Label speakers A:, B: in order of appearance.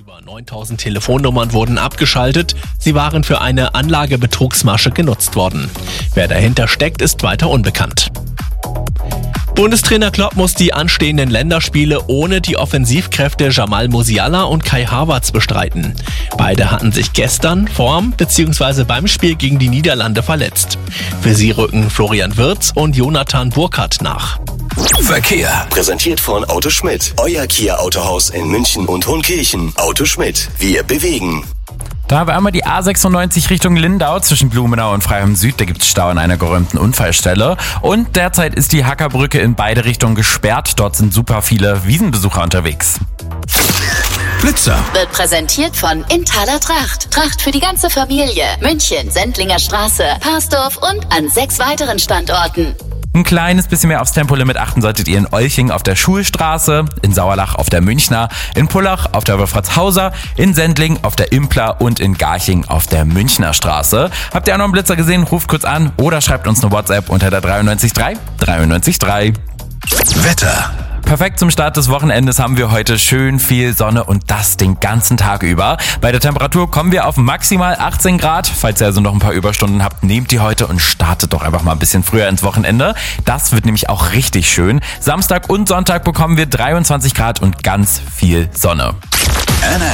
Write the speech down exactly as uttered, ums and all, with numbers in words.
A: Über neuntausend Telefonnummern wurden abgeschaltet. Sie waren für eine Anlagebetrugsmasche genutzt worden. Wer dahinter steckt, ist weiter unbekannt. Bundestrainer Klopp muss die anstehenden Länderspiele ohne die Offensivkräfte Jamal Musiala und Kai Havertz bestreiten. Beide hatten sich gestern vorm bzw. beim Spiel gegen die Niederlande verletzt. Für sie rücken Florian Wirtz und Jonathan Burkhardt nach.
B: Verkehr präsentiert von Auto Schmidt, euer Kia-Autohaus in München und Hohenkirchen. Auto Schmidt, wir bewegen.
C: Da haben wir einmal die A sechsundneunzig Richtung Lindau zwischen Blumenau und Freiham Süd. Da gibt es Stau an einer geräumten Unfallstelle. Und derzeit ist die Hackerbrücke in beide Richtungen gesperrt. Dort sind super viele Wiesenbesucher unterwegs.
B: Blitzer
D: Wird präsentiert von Inthaler Tracht. Tracht für die ganze Familie. München, Sendlinger Straße, Parsdorf und an sechs weiteren Standorten.
C: Ein kleines bisschen mehr aufs Tempolimit achten solltet ihr in Olching auf der Schulstraße, in Sauerlach auf der Münchner, in Pullach auf der Wolfratshauser, in Sendling auf der Impler und in Garching auf der Münchner Straße. Habt ihr auch noch einen Blitzer gesehen? Ruft kurz an oder schreibt uns eine WhatsApp unter der dreiundneunzig drei dreiundneunzig drei.
B: Wetter.
C: Perfekt zum Start des Wochenendes haben wir heute schön viel Sonne und das den ganzen Tag über. Bei der Temperatur kommen wir auf maximal achtzehn Grad. Falls ihr also noch ein paar Überstunden habt, nehmt die heute und startet doch einfach mal ein bisschen früher ins Wochenende. Das wird nämlich auch richtig schön. Samstag und Sonntag bekommen wir dreiundzwanzig Grad und ganz viel Sonne.